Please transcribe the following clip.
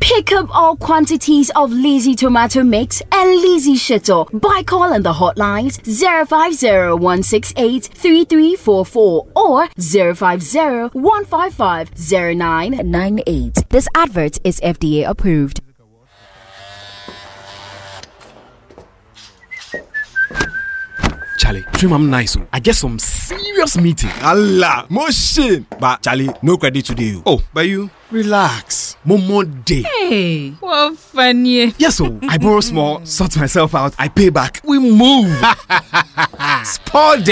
Pick up all quantities of Lazy Tomato Mix and Lazy Shito by calling the hotlines 050-168-3344 or 050-155-0998. This advert is FDA approved. Charlie, dream I'm nice. I get some serious meeting. Allah, motion. But Charlie, no credit today. Oh, but you relax. More day. Hey, what funny. Yes, so I borrow small, sort myself out, I pay back. We move. Sport day.